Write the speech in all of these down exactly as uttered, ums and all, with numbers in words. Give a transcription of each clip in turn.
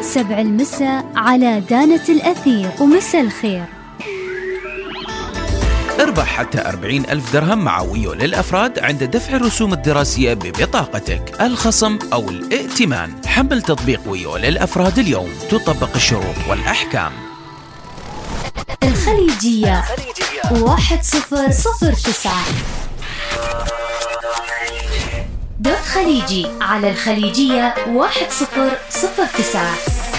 سبع المساء على دانة الأثير. ومساء الخير. اربح حتى أربعين ألف درهم مع ويو للأفراد عند دفع الرسوم الدراسية ببطاقتك. الخصم أو الائتمان. حمل تطبيق ويو للأفراد اليوم، تطبق الشروط والأحكام. الخليجية واحد صفر صفر تسعة دوت خليجي على الخليجية واحد صفر صفر تسعة.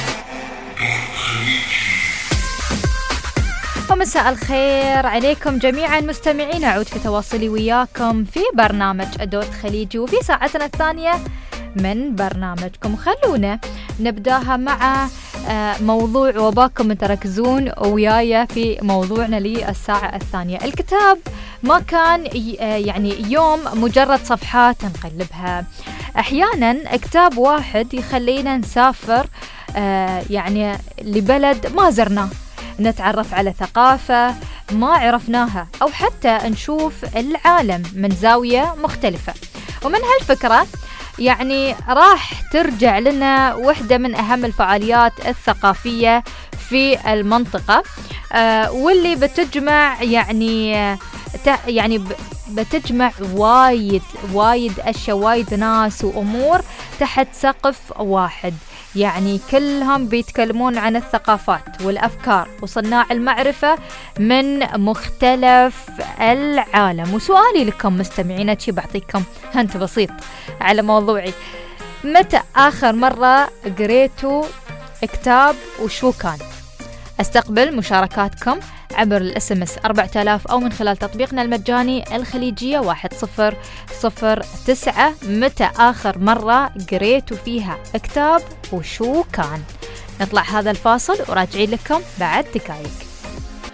ومساء الخير عليكم جميعا مستمعين. أعود في تواصلي وياكم في برنامج دوت خليجي وفي ساعتنا الثانية من برنامجكم. خلونا نبداها مع موضوع وباكم تركزون وياي في موضوعنا للساعة الثانية. الكتاب ما كان يعني يوم مجرد صفحات نقلبها، أحيانا كتاب واحد يخلينا نسافر يعني لبلد ما زرناه، نتعرف على ثقافة ما عرفناها، أو حتى نشوف العالم من زاوية مختلفة. ومن هالفكرة يعني راح ترجع لنا واحدة من أهم الفعاليات الثقافية في المنطقة، آه واللي بتجمع يعني يعني بتجمع وايد وايد أشياء، وايد ناس وأمور تحت سقف واحد. يعني كلهم بيتكلمون عن الثقافات والأفكار وصناع المعرفة من مختلف العالم. وسؤالي لكم مستمعين، شي بعطيكم هنت بسيط على موضوعي، متى آخر مرة قريتوا كتاب وشو كان؟ استقبل مشاركاتكم عبر الاس ام اس أربعة آلاف أو من خلال تطبيقنا المجاني الخليجية واحد صفر صفر تسعة. متى آخر مرة قريتوا فيها كتاب وشو كان؟ نطلع هذا الفاصل وراجعين لكم بعد دقائق.